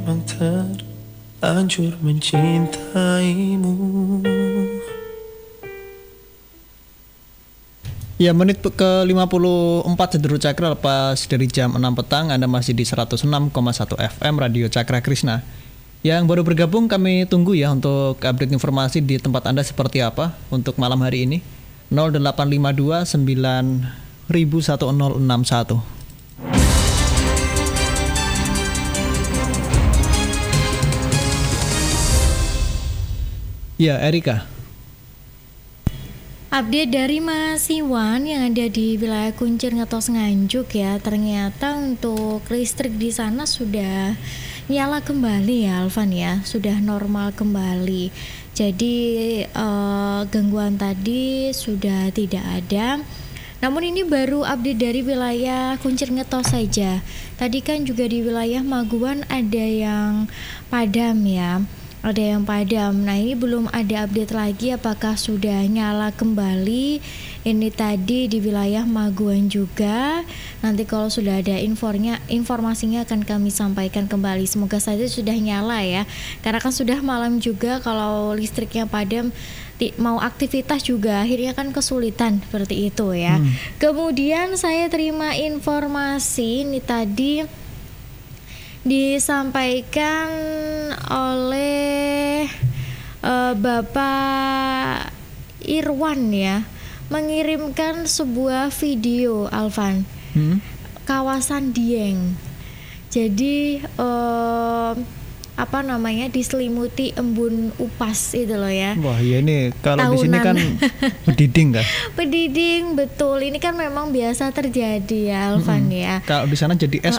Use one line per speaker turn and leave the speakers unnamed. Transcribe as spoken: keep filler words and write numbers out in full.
memang terlanjur mencintaimu.
Ya, menit ke lima puluh empat Cenduru Cakra lepas dari jam enam petang. Anda masih di seratus enam koma satu F M Radio Cakra Krishna. Yang baru bergabung kami tunggu ya untuk update informasi di tempat Anda seperti apa untuk malam hari ini. nol delapan lima dua sembilan nol satu nol enam satu. Ya, Erika.
Update dari Mas Iwan yang ada di wilayah Kuncir Ngetos Nganjuk ya. Ternyata untuk listrik di sana sudah nyala kembali ya Alvan ya. Sudah normal kembali. Jadi eh, gangguan tadi sudah tidak ada. Namun ini baru update dari wilayah Kuncir Ngetos saja. Tadi kan juga di wilayah Maguwan ada yang padam ya. Ada yang padam. Nah, ini belum ada update lagi apakah sudah nyala kembali. Ini tadi di wilayah Maguwan juga. Nanti kalau sudah ada infornya, informasinya akan kami sampaikan kembali. Semoga saja sudah nyala ya. Karena kan sudah malam juga, kalau listriknya padam mau aktivitas juga akhirnya kan kesulitan seperti itu ya. Hmm. Kemudian saya terima informasi ini tadi disampaikan oleh uh, Bapak Irwan ya, mengirimkan sebuah video Alvan, hmm? kawasan Dieng. Jadi uh, apa namanya diselimuti embun upas itu loh ya.
Wah, ya ini kalau di sini kan bediding kan?
Bediding betul. Ini kan memang biasa terjadi ya Alvan hmm. ya.
Kalau di sana jadi es